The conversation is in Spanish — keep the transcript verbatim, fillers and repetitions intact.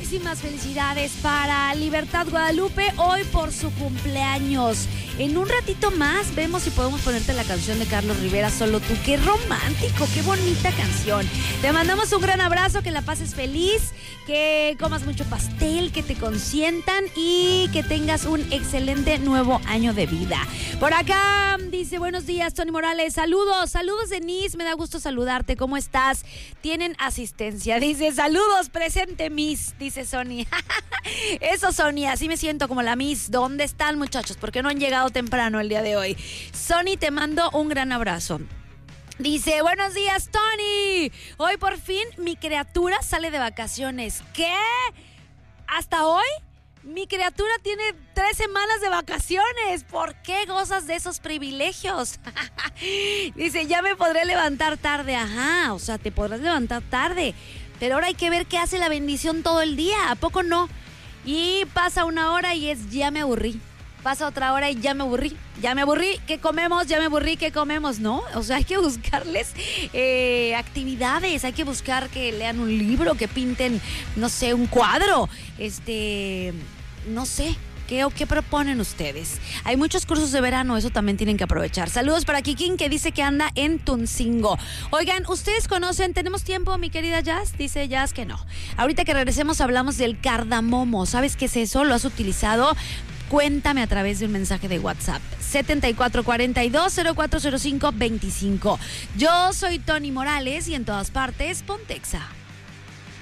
muchísimas felicidades para Libertad Guadalupe hoy por su cumpleaños. En un ratito más vemos si podemos ponerte la canción de Carlos Rivera, Solo tú. Qué romántico, qué bonita canción. Te mandamos un gran abrazo, que la pases feliz, que comas mucho pastel, que te consientan y que tengas un excelente nuevo año de vida. Por acá dice, buenos días, Tony Morales. Saludos, saludos Denise, me da gusto saludarte. ¿Cómo estás? Tienen asistencia. Dice, saludos, presente Miss, dice Sony. Eso, Sony, así me siento como la Miss. ¿Dónde están, muchachos? ¿Por qué no han llegado temprano el día de hoy? Sony, te mando un gran abrazo. Dice, buenos días, Tony. Hoy por fin mi criatura sale de vacaciones. ¿Qué? ¿Hasta hoy? Mi criatura tiene tres semanas de vacaciones. ¿Por qué gozas de esos privilegios? Dice, ya me podré levantar tarde. Ajá, o sea, te podrás levantar tarde. Pero ahora hay que ver qué hace la bendición todo el día. ¿A poco no? Y pasa una hora y es, ya me aburrí. Pasa otra hora y ya me aburrí. Ya me aburrí. ¿Qué comemos? Ya me aburrí. ¿Qué comemos? ¿No? O sea, hay que buscarles eh, actividades. Hay que buscar que lean un libro, que pinten, no sé, un cuadro. Este, no sé. ¿Qué o qué proponen ustedes? Hay muchos cursos de verano, eso también tienen que aprovechar. Saludos para Kikín, que dice que anda en Tuncingo. Oigan, ¿ustedes conocen? ¿Tenemos tiempo, mi querida Jazz? Dice Jazz que no. Ahorita que regresemos hablamos del cardamomo. ¿Sabes qué es eso? ¿Lo has utilizado? Cuéntame a través de un mensaje de WhatsApp. setenta y cuatro cuarenta y dos cero cuatro cero cinco veinticinco. Yo soy Tony Morales y en todas partes, Pontexa.